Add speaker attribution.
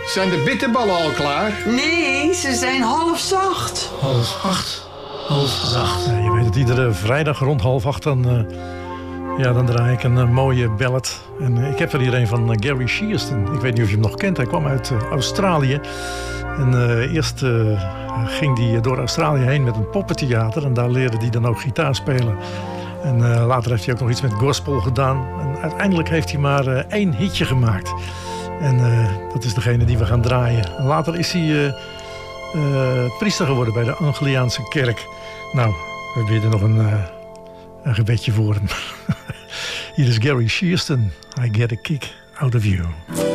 Speaker 1: Zijn de bitterballen al klaar?
Speaker 2: Nee, ze zijn half zacht.
Speaker 3: 7:30. Half zacht.
Speaker 4: Ja, je weet het, iedere vrijdag rond 7:30 dan draai ik een mooie ballad. En ik heb er hier een van Gary Shearston. Ik weet niet of je hem nog kent. Hij kwam uit Australië. En eerst ging hij door Australië heen met een poppentheater. En daar leerde hij dan ook gitaar spelen. En later heeft hij ook nog iets met gospel gedaan. En uiteindelijk heeft hij maar 1 hitje gemaakt. En dat is degene die we gaan draaien. En later is hij priester geworden bij de Angliaanse kerk. Nou, we bidden nog een gebedje voor hem. Hier is Gary Shearston. I get a kick out of you.